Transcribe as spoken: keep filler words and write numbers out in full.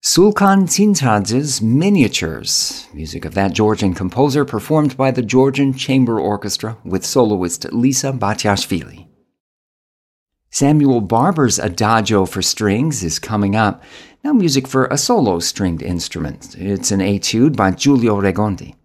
Sulkan Tintadz's Miniatures, music of that Georgian composer performed by the Georgian Chamber Orchestra with soloist Lisa Batiashvili. Samuel Barber's Adagio for Strings is coming up. Now music for a solo stringed instrument. It's an etude by Giulio Regondi.